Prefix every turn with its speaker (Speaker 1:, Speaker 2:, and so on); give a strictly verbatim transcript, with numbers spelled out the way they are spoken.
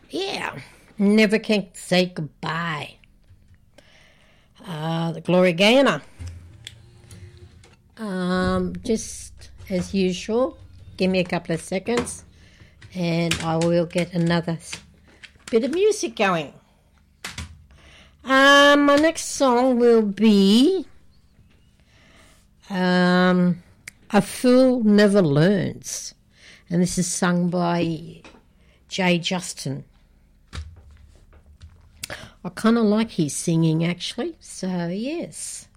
Speaker 1: Yeah, never can say goodbye. Uh, the Gloria Gaynor. Um, just as usual, give me a couple of seconds and I will get another bit of music going. Um, my next song will be um, A Fool Never Learns, and this is sung by Jay Justin. I kind of like his singing, actually, so yes.